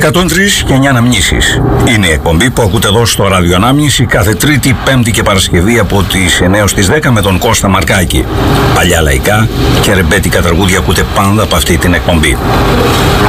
103 και 9 Αναμνήσεις. Είναι η εκπομπή που ακούτε εδώ στο Ραδιοανάμνηση κάθε Τρίτη, Πέμπτη και Παρασκευή από τις 9 ως τις 10 με τον Κώστα Μαρκάκη. Παλιά λαϊκά και ρεμπέτικα τραγούδια ακούτε πάντα από αυτή την εκπομπή.